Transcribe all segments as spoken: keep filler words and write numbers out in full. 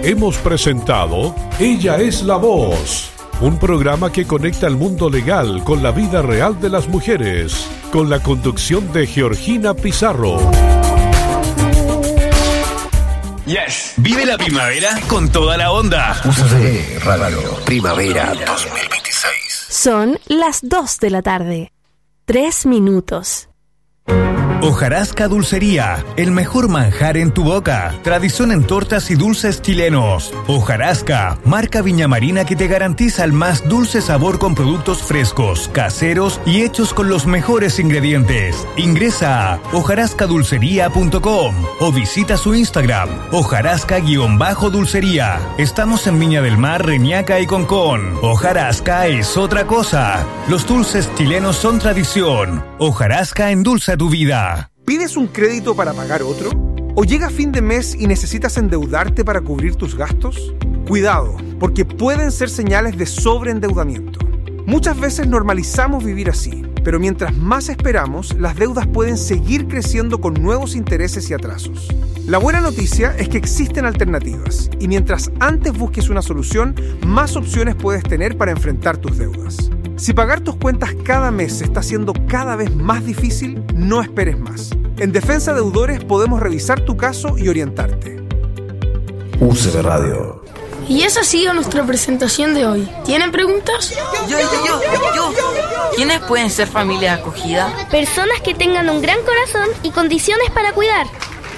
hemos presentado Ella es la Voz, un programa que conecta el mundo legal con la vida real de las mujeres, con la conducción de Georgina Pizarro. Yes. Vive la primavera con toda la onda. U C B Radio Primavera dos mil veintiséis. Son las dos de la tarde. Tres minutos. Hojarasca Dulcería, el mejor manjar en tu boca. Tradición en tortas y dulces chilenos. Hojarasca, marca Viñamarina que te garantiza el más dulce sabor con productos frescos, caseros y hechos con los mejores ingredientes. Ingresa a hojarasca dulcería punto com o visita su Instagram, hojarasca-dulcería. Estamos en Viña del Mar, Reñaca y Concón. Hojarasca es otra cosa. Los dulces chilenos son tradición. Hojarasca endulza tu vida. ¿Pides un crédito para pagar otro? ¿O llega fin de mes y necesitas endeudarte para cubrir tus gastos? Cuidado, porque pueden ser señales de sobreendeudamiento. Muchas veces normalizamos vivir así, pero mientras más esperamos, las deudas pueden seguir creciendo con nuevos intereses y atrasos. La buena noticia es que existen alternativas, y mientras antes busques una solución, más opciones puedes tener para enfrentar tus deudas. Si pagar tus cuentas cada mes se está haciendo cada vez más difícil, no esperes más. En Defensa Deudores podemos revisar tu caso y orientarte. U C B Radio. Y esa ha sido nuestra presentación de hoy. ¿Tienen preguntas? Yo, yo, yo, yo. ¿Quiénes pueden ser familia acogida? Personas que tengan un gran corazón y condiciones para cuidar.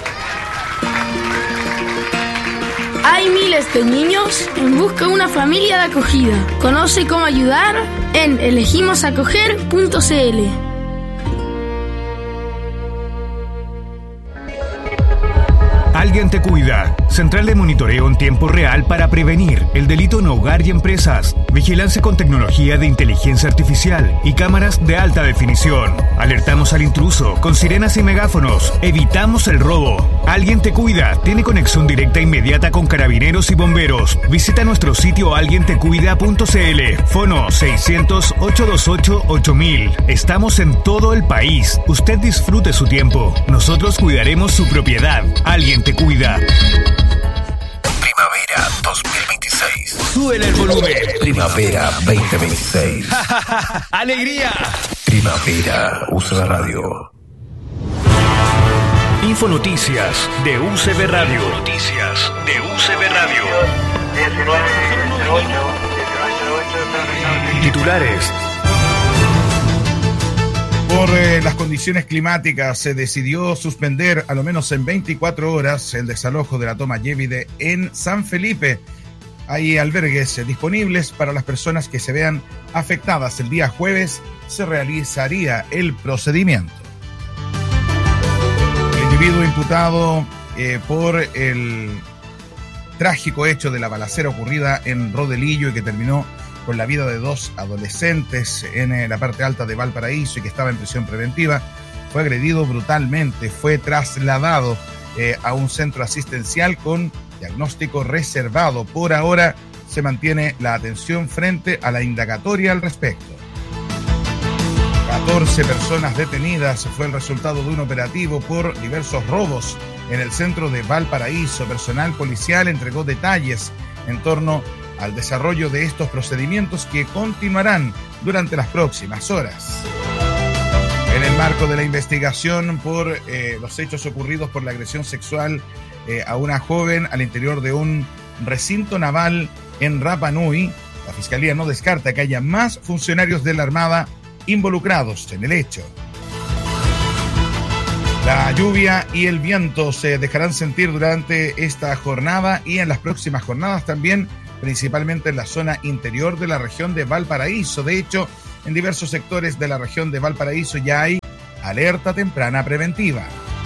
Hay miles de niños en busca de una familia de acogida. Conoce cómo ayudar en elegimos acoger punto c l. Alguien te cuida. Central de monitoreo en tiempo real para prevenir el delito en hogar y empresas. Vigilancia con tecnología de inteligencia artificial y cámaras de alta definición. Alertamos al intruso con sirenas y megáfonos. Evitamos el robo. Alguien te cuida. Tiene conexión directa inmediata con carabineros y bomberos. Visita nuestro sitio alguien te cuida punto c l. Fono seiscientos, ochocientos veintiocho, ocho mil. Estamos en todo el país. Usted disfrute su tiempo. Nosotros cuidaremos su propiedad. Alguien te cuida. Primavera dos mil veintiséis. Súbele el volumen. Primavera veinte veintiséis. ¡Alegría! Primavera U C B Radio. Infonoticias de U C B Radio. Noticias de U C B Radio. Titulares. Por eh, las condiciones climáticas se decidió suspender a lo menos en veinticuatro horas el desalojo de la toma Yévide en San Felipe. Hay albergues eh, disponibles para las personas que se vean afectadas. El día jueves se realizaría el procedimiento. El individuo imputado eh, por el trágico hecho de la balacera ocurrida en Rodelillo y que terminó con la vida de dos adolescentes en la parte alta de Valparaíso y que estaba en prisión preventiva, fue agredido brutalmente, fue trasladado eh, a un centro asistencial con diagnóstico reservado. Por ahora se mantiene la atención frente a la indagatoria al respecto. catorce personas detenidas fue el resultado de un operativo por diversos robos en el centro de Valparaíso. Personal policial entregó detalles en torno al desarrollo de estos procedimientos que continuarán durante las próximas horas. En el marco de la investigación por eh, los hechos ocurridos por la agresión sexual eh, a una joven al interior de un recinto naval en Rapa Nui, la Fiscalía no descarta que haya más funcionarios de la Armada involucrados en el hecho. La lluvia y el viento se dejarán sentir durante esta jornada y en las próximas jornadas también, principalmente en la zona interior de la región de Valparaíso. De hecho, en diversos sectores de la región de Valparaíso ya hay alerta temprana preventiva.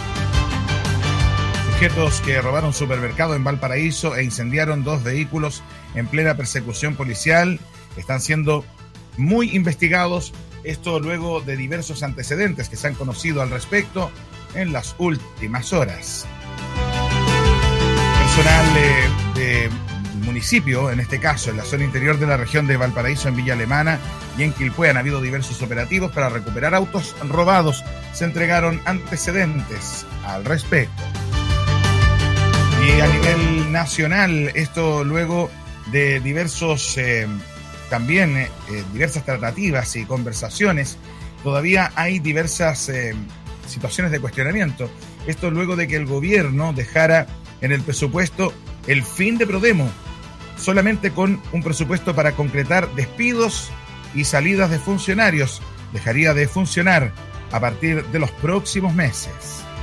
Sujetos que robaron un supermercado en Valparaíso e incendiaron dos vehículos en plena persecución policial están siendo muy investigados. Esto luego de diversos antecedentes que se han conocido al respecto en las últimas horas. Personal eh, de municipio, en este caso en la zona interior de la región de Valparaíso, en Villa Alemana y en Quilpué, han habido diversos operativos para recuperar autos robados. Se entregaron antecedentes al respecto. Y a nivel nivel nacional, esto luego de diversos, eh, también eh, diversas tratativas y conversaciones. Todavía hay diversas eh, situaciones de cuestionamiento. Esto luego de que el gobierno dejara en el presupuesto el fin de Prodemo, solamente con un presupuesto para concretar despidos y salidas de funcionarios. Dejaría de funcionar a partir de los próximos meses.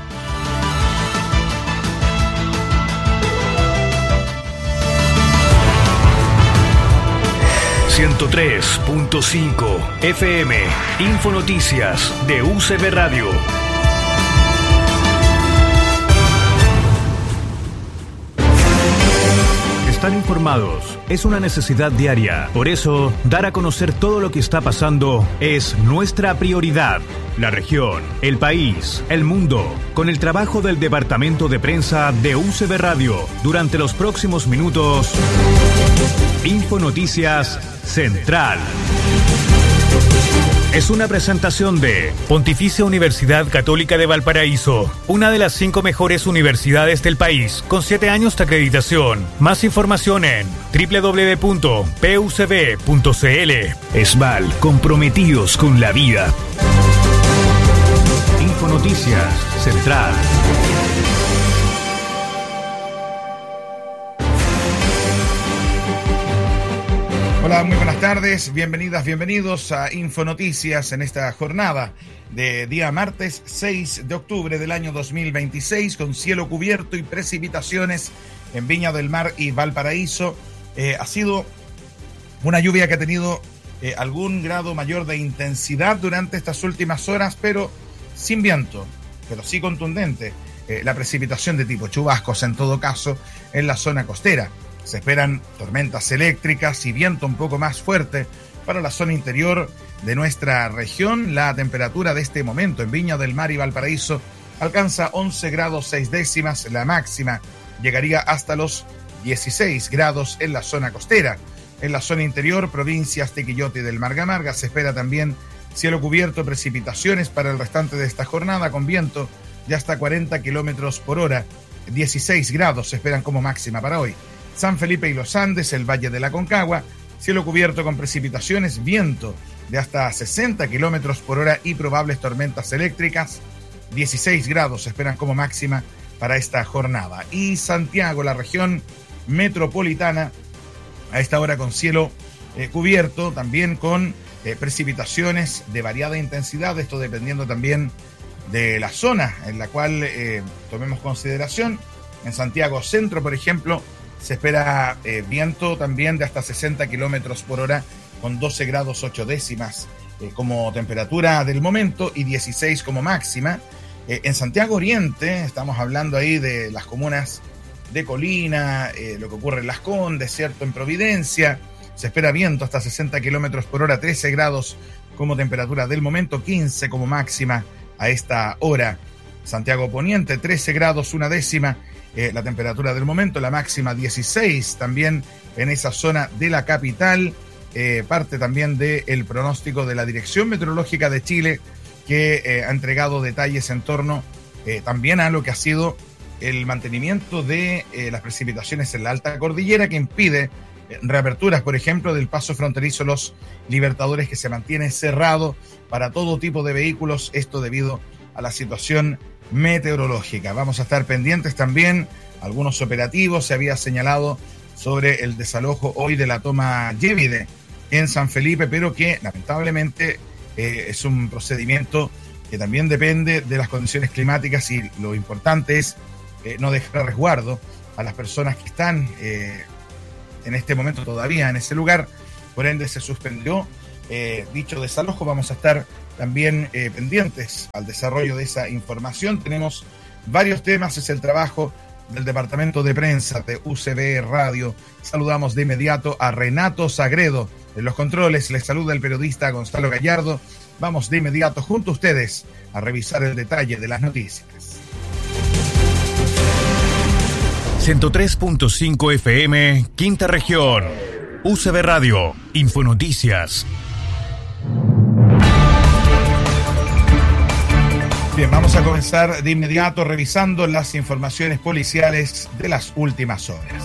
ciento tres punto cinco F M, Infonoticias de U C B Radio. Estar informados es una necesidad diaria. Por eso, dar a conocer todo lo que está pasando es nuestra prioridad. La región, el país, el mundo, con el trabajo del Departamento de Prensa de U C B Radio. Durante los próximos minutos, Infonoticias Central. Es una presentación de Pontificia Universidad Católica de Valparaíso, una de las cinco mejores universidades del país, con siete años de acreditación. Más información en doble u doble u doble u punto p u c b punto c l. ESVAL, comprometidos con la vida. Infonoticias Central. Hola, muy buenas tardes, bienvenidas, bienvenidos a Infonoticias en esta jornada de día martes seis de octubre del año dos mil veintiséis, con cielo cubierto y precipitaciones en Viña del Mar y Valparaíso. Eh, ha sido una lluvia que ha tenido eh, algún grado mayor de intensidad durante estas últimas horas, pero sin viento, pero sí contundente. Eh, la precipitación de tipo chubascos en todo caso en la zona costera. Se esperan tormentas eléctricas y viento un poco más fuerte para la zona interior de nuestra región. La temperatura de este momento en Viña del Mar y Valparaíso alcanza once grados seis décimas. La máxima llegaría hasta los dieciséis grados en la zona costera. En la zona interior, provincias de Quillota y del Margamarga, se espera también cielo cubierto, precipitaciones para el restante de esta jornada, con viento de hasta cuarenta kilómetros por hora. dieciséis grados se esperan como máxima para hoy. San Felipe y los Andes, el Valle de la Concagua, cielo cubierto con precipitaciones, viento de hasta sesenta kilómetros por hora y probables tormentas eléctricas. dieciséis grados se esperan como máxima para esta jornada. Y Santiago, la región metropolitana, a esta hora con cielo eh, cubierto, también con eh, precipitaciones de variada intensidad, esto dependiendo también de la zona en la cual eh, tomemos consideración. En Santiago Centro, por ejemplo, se espera eh, viento también de hasta sesenta kilómetros por hora, con doce grados ocho décimas eh, como temperatura del momento y dieciséis como máxima. Eh, en Santiago Oriente, estamos hablando ahí de las comunas de Colina, eh, lo que ocurre en Las Condes, ¿cierto? En Providencia, se espera viento hasta sesenta kilómetros por hora, trece grados como temperatura del momento, quince como máxima a esta hora. Santiago Poniente, trece grados una décima. Eh, la temperatura del momento, la máxima dieciséis también en esa zona de la capital. Eh, parte también del pronóstico de la Dirección Meteorológica de Chile, que eh, ha entregado detalles en torno eh, también a lo que ha sido el mantenimiento de eh, las precipitaciones en la alta cordillera, que impide eh, reaperturas, por ejemplo, del paso fronterizo Los Libertadores, que se mantiene cerrado para todo tipo de vehículos, esto debido a la situación meteorológica. Vamos a estar pendientes también, algunos operativos se había señalado sobre el desalojo hoy de la toma Yévide en San Felipe, pero que lamentablemente eh, es un procedimiento que también depende de las condiciones climáticas, y lo importante es eh, no dejar a resguardo a las personas que están eh, en este momento todavía en ese lugar. Por ende se suspendió eh, dicho desalojo. Vamos a estar también eh, pendientes al desarrollo de esa información. Tenemos varios temas, es el trabajo del Departamento de Prensa de U C B Radio. Saludamos de inmediato a Renato Sagredo en los controles. Les saluda el periodista Gonzalo Gallardo. Vamos de inmediato junto a ustedes a revisar el detalle de las noticias. ciento tres punto cinco F M, Quinta Región. U C B Radio, Infonoticias. Bien, vamos a comenzar de inmediato revisando las informaciones policiales de las últimas horas.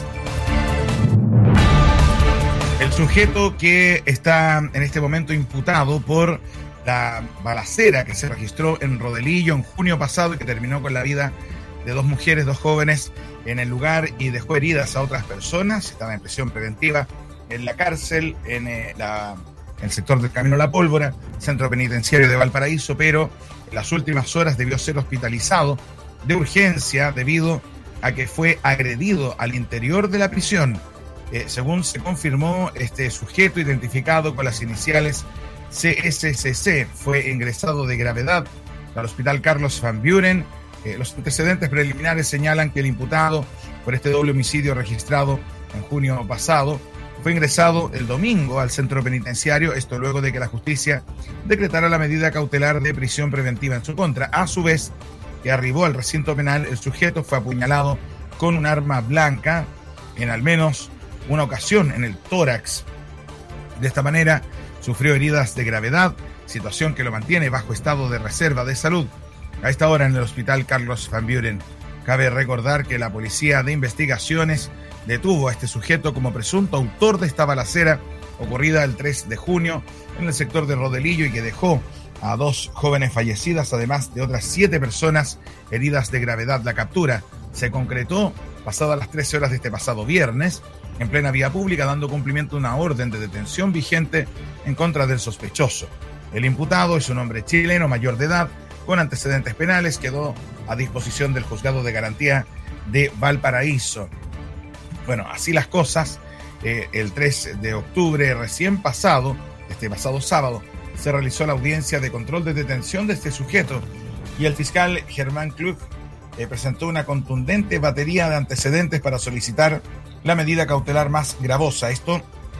El sujeto que está en este momento imputado por la balacera que se registró en Rodelillo en junio pasado y que terminó con la vida de dos mujeres, dos jóvenes en el lugar y dejó heridas a otras personas, estaba en prisión preventiva en la cárcel, en eh, la, el sector del Camino La Pólvora, centro penitenciario de Valparaíso, pero en las últimas horas debió ser hospitalizado de urgencia debido a que fue agredido al interior de la prisión. Eh, según se confirmó, este sujeto identificado con las iniciales C S C C fue ingresado de gravedad al hospital Carlos Van Buren. Eh, los antecedentes preliminares señalan que el imputado por este doble homicidio registrado en junio pasado fue ingresado el domingo al centro penitenciario, esto luego de que la justicia decretara la medida cautelar de prisión preventiva en su contra. A su vez, que arribó al recinto penal, el sujeto fue apuñalado con un arma blanca en al menos una ocasión en el tórax. De esta manera, sufrió heridas de gravedad, situación que lo mantiene bajo estado de reserva de salud. A esta hora en el hospital Carlos Van Buren. Cabe recordar que la Policía de Investigaciones detuvo a este sujeto como presunto autor de esta balacera ocurrida el tres de junio en el sector de Rodelillo y que dejó a dos jóvenes fallecidas, además de otras siete personas heridas de gravedad. La captura se concretó pasadas las trece horas de este pasado viernes en plena vía pública, dando cumplimiento a una orden de detención vigente en contra del sospechoso. El imputado es un hombre chileno mayor de edad con antecedentes penales, quedó a disposición del Juzgado de Garantía de Valparaíso. Bueno, así las cosas, eh, el tres de octubre recién pasado, este pasado sábado, se realizó la audiencia de control de detención de este sujeto y el fiscal Germán Klug eh, presentó una contundente batería de antecedentes para solicitar la medida cautelar más gravosa. Esto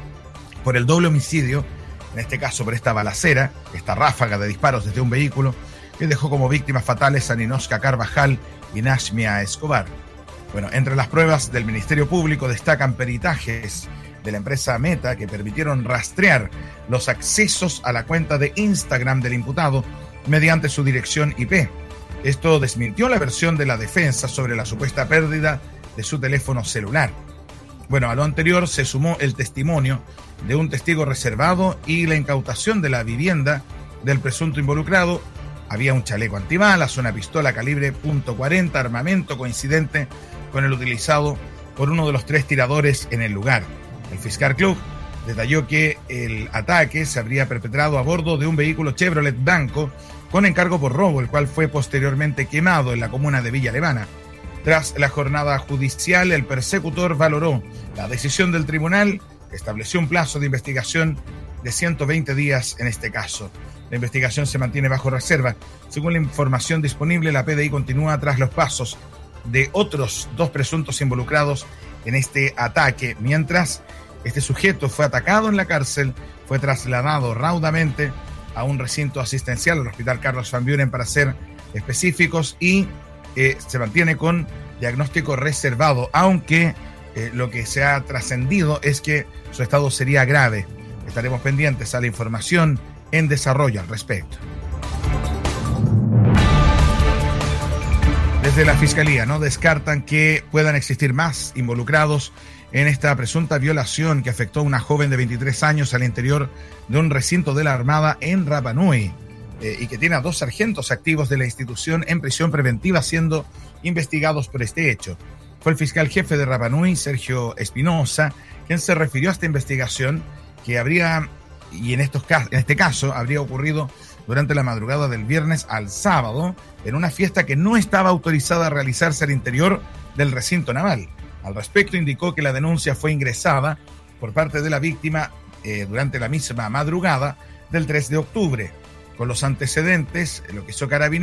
por el doble homicidio, en este caso por esta balacera, esta ráfaga de disparos desde un vehículo que dejó como víctimas fatales a Ninoshka Carvajal y Nashmia Escobar. Bueno, entre las pruebas del Ministerio Público destacan peritajes de la empresa Meta que permitieron rastrear los accesos a la cuenta de Instagram del imputado mediante su dirección I P. Esto desmintió la versión de la defensa sobre la supuesta pérdida de su teléfono celular. Bueno, a lo anterior se sumó el testimonio de un testigo reservado y la incautación de la vivienda del presunto involucrado. Había un chaleco antibalas, una pistola calibre punto cuarenta, armamento coincidente con el utilizado por uno de los tres tiradores en el lugar. El fiscal Klug detalló que el ataque se habría perpetrado a bordo de un vehículo Chevrolet blanco con encargo por robo, el cual fue posteriormente quemado en la comuna de Villa Alemana. Tras la jornada judicial, el persecutor valoró la decisión del tribunal, que estableció un plazo de investigación de ciento veinte días en este caso. La investigación se mantiene bajo reserva. Según la información disponible, la P D I continúa tras los pasos de otros dos presuntos involucrados en este ataque. Mientras este sujeto fue atacado en la cárcel, fue trasladado raudamente a un recinto asistencial, al Hospital Carlos Van Buren para ser específicos, y eh, se mantiene con diagnóstico reservado, aunque eh, lo que se ha trascendido es que su estado sería grave. Estaremos pendientes a la información en desarrollo al respecto. Desde la Fiscalía no descartan que puedan existir más involucrados en esta presunta violación que afectó a una joven de veintitrés años al interior de un recinto de la Armada en Rapa Nui eh, y que tiene a dos sargentos activos de la institución en prisión preventiva siendo investigados por este hecho. Fue el fiscal jefe de Rapa Nui, Sergio Espinosa, quien se refirió a esta investigación que habría, y en, estos, en este caso, habría ocurrido durante la madrugada del viernes al sábado en una fiesta que no estaba autorizada a realizarse al interior del recinto naval. Al respecto, indicó que la denuncia fue ingresada por parte de la víctima eh, durante la misma madrugada del tres de octubre. Con los antecedentes, lo que hizo Carabineros